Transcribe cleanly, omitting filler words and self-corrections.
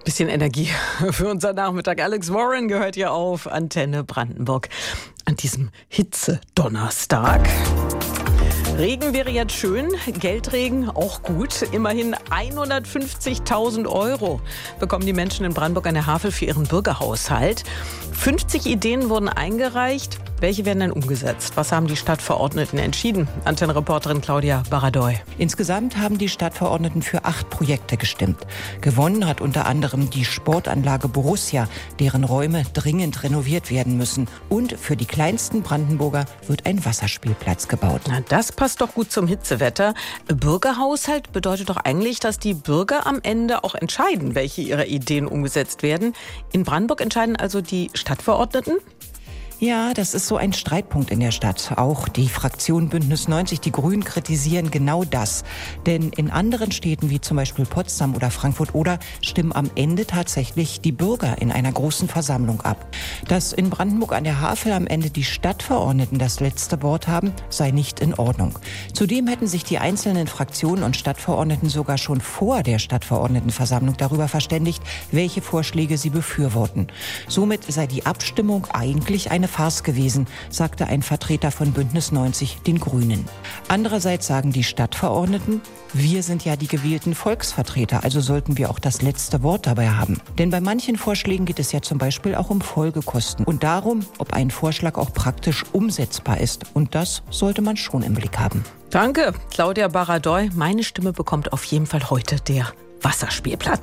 Bisschen Energie für unseren Nachmittag. Alex Warren gehört hier auf Antenne Brandenburg an diesem Hitze-Donnerstag. Regen wäre jetzt schön, Geldregen auch gut. Immerhin 150.000 € bekommen die Menschen in Brandenburg an der Havel für ihren Bürgerhaushalt. 50 Ideen wurden eingereicht. Welche werden dann umgesetzt? Was haben die Stadtverordneten entschieden? Antenne-Reporterin Claudia Baradoy. Insgesamt haben die Stadtverordneten für 8 Projekte gestimmt. Gewonnen hat unter anderem die Sportanlage Borussia, deren Räume dringend renoviert werden müssen. Und für die kleinsten Brandenburger wird ein Wasserspielplatz gebaut. Na, das passt doch gut zum Hitzewetter. Bürgerhaushalt bedeutet doch eigentlich, dass die Bürger am Ende auch entscheiden, welche ihrer Ideen umgesetzt werden. In Brandenburg entscheiden also die Stadtverordneten? Ja, das ist so ein Streitpunkt in der Stadt. Auch die Fraktion Bündnis 90, die Grünen, kritisieren genau das. Denn in anderen Städten wie zum Beispiel Potsdam oder Frankfurt-Oder stimmen am Ende tatsächlich die Bürger in einer großen Versammlung ab. Dass in Brandenburg an der Havel am Ende die Stadtverordneten das letzte Wort haben, sei nicht in Ordnung. Zudem hätten sich die einzelnen Fraktionen und Stadtverordneten sogar schon vor der Stadtverordnetenversammlung darüber verständigt, welche Vorschläge sie befürworten. Somit sei die Abstimmung eigentlich eine Farce gewesen, sagte ein Vertreter von Bündnis 90, den Grünen. Andererseits sagen die Stadtverordneten, wir sind ja die gewählten Volksvertreter, also sollten wir auch das letzte Wort dabei haben. Denn bei manchen Vorschlägen geht es ja zum Beispiel auch um Folgekosten und darum, ob ein Vorschlag auch praktisch umsetzbar ist. Und das sollte man schon im Blick haben. Danke, Claudia Baradoy. Meine Stimme bekommt auf jeden Fall heute der Wasserspielplatz.